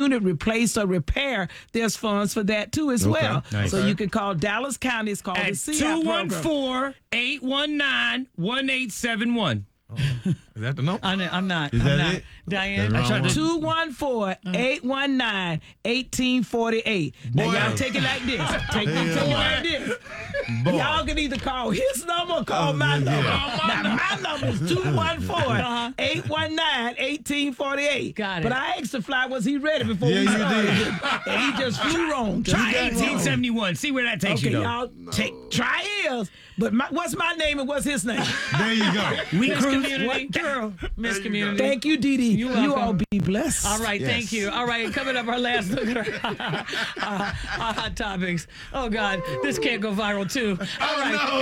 unit replaced or repair, there's funds for that too as well. Nice. So you can call Dallas County. It's called At the CIAP program. 214-819-1871. Is that the number? I'm not. Is I'm that not. it? Diane? That's wrong one? 214-819-1848. Now, y'all take it like this. Take it like this. Y'all can either call his number or call my number. Now, my number is 214-819-1848. Got it. But I asked the fly, was he ready before we you started? did. And he just flew wrong. Try He got wrong. 1871. See where that takes Okay, you, though. y'all try his. But what's my name and what's his name? There you go. We Miss cruise. Community. Girl. Miss Community. Thank you, Dee Dee. You're You welcome. all be blessed. All right, Yes. thank you. All right, coming up, our last look at our hot topics. Oh, God, this can't go viral, too. All right. no.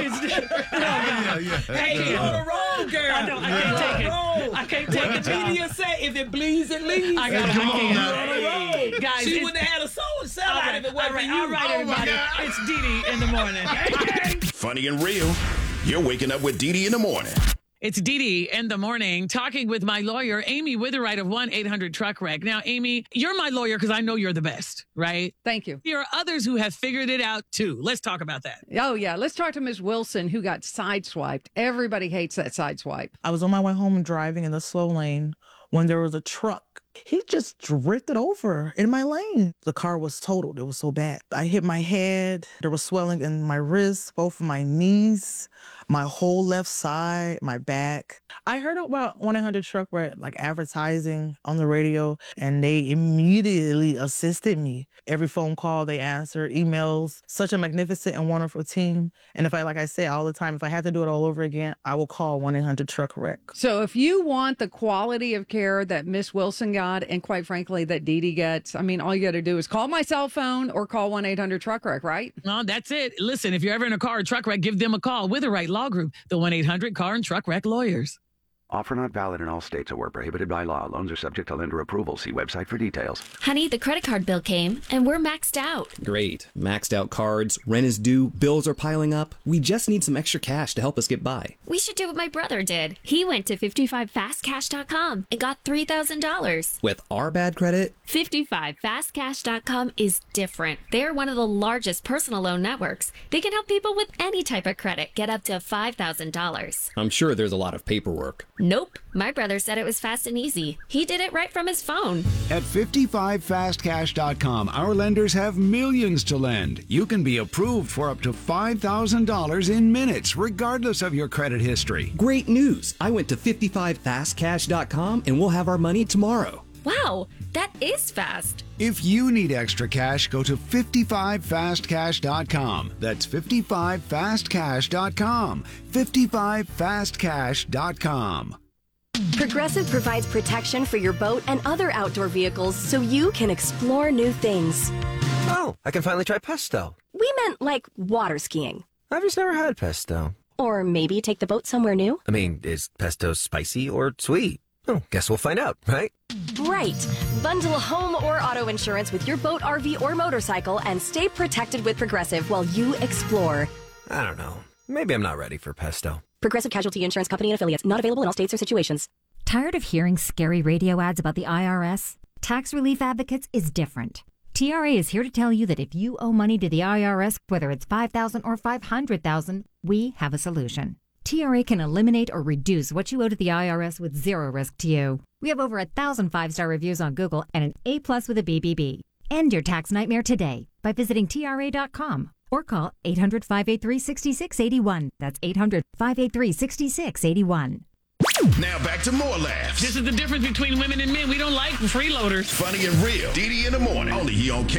Hey, you on the road, girl. I know, I can't take it. I can't take it, y'all. Media say if it bleeds, it leaves. I got it. Come on I now. on the can't. road. Guys, She it's- wouldn't have had a soul sell all out right, if it wasn't for you. all right, everybody. It's Dee Dee in the morning. Funny and real. You're waking up with Dee Dee in the morning. It's Dee Dee in the morning, talking with my lawyer, Amy Witherite of 1-800-TRUCK-WRECK. Now, Amy, you're my lawyer because I know you're the best, right? Thank you. There are others who have figured it out, too. Let's talk about that. Oh, yeah. Let's talk to Ms. Wilson, who got sideswiped. Everybody hates that sideswipe. I was on my way home driving in the slow lane when there was a truck. He just drifted over in my lane. The car was totaled. It was so bad. I hit my head. There was swelling in my wrists, both of my knees, my whole left side, my back. I heard about 1-800-TRUCK-WRECK, like advertising on the radio, and they immediately assisted me. Every phone call they answered, emails, such a magnificent and wonderful team. And if I, like I say all the time, if I had to do it all over again, I will call 1-800-TRUCK-WRECK. So if you want the quality of care that Miss Wilson got, and quite frankly, that Dee Dee gets, I mean, all you got to do is call my cell phone or call 1-800-TRUCK-WRECK, right? No, that's it. Listen, if you're ever in a car or truck wreck, give them a call. Witherite Law Group, the 1-800-CAR and Truck Wreck Lawyers. Offer not valid in all states or were prohibited by law. Loans are subject to lender approval. See website for details. Honey, the credit card bill came, and we're maxed out. Great. Maxed out cards, rent is due, bills are piling up. We just need some extra cash to help us get by. We should do what my brother did. He went to 55fastcash.com and got $3,000. With our bad credit, 55fastcash.com is different. They're one of the largest personal loan networks. They can help people with any type of credit get up to $5,000. I'm sure there's a lot of paperwork. Nope. My brother said it was fast and easy. He did it right from his phone. At 55fastcash.com, our lenders have millions to lend. You can be approved for up to $5,000 in minutes, regardless of your credit history. Great news! I went to 55fastcash.com and we'll have our money tomorrow. Wow, that is fast. If you need extra cash, go to 55fastcash.com. That's 55fastcash.com. 55fastcash.com. Progressive provides protection for your boat and other outdoor vehicles so you can explore new things. Oh, I can finally try pesto. We meant like water skiing. I've just never had pesto. Or maybe take the boat somewhere new. I mean, is pesto spicy or sweet? Oh, guess we'll find out, right? Right. Bundle home or auto insurance with your boat, RV, or motorcycle and stay protected with Progressive while you explore. I don't know. Maybe I'm not ready for pesto. Progressive Casualty Insurance Company and Affiliates. Not available in all states or situations. Tired of hearing scary radio ads about the IRS? Tax Relief Advocates is different. TRA is here to tell you that if you owe money to the IRS, whether it's $5,000 or $500,000, we have a solution. TRA can eliminate or reduce what you owe to the IRS with zero risk to you. We have over 1,000 5-star reviews on Google and an A+ with a BBB. End your tax nightmare today by visiting TRA.com or call 800-583-6681. That's 800-583-6681. Now back to more laughs. This is the difference between women and men. We don't like freeloaders. Funny and real. Dee Dee in the morning. Only here on